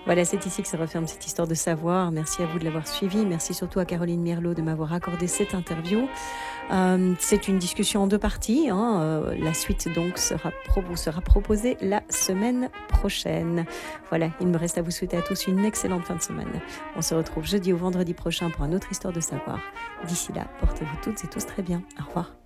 Voilà, c'est ici que se referme cette histoire de savoir. Merci à vous de l'avoir suivi. Merci surtout à Caroline Mirlot de m'avoir accordé cette interview. C'est une discussion en deux parties. La suite donc vous sera proposée la semaine prochaine. Voilà, il me reste à vous souhaiter à tous une excellente fin de semaine. On se retrouve jeudi ou vendredi prochain pour une autre histoire de savoir. D'ici là, portez-vous toutes et tous très bien. Au revoir.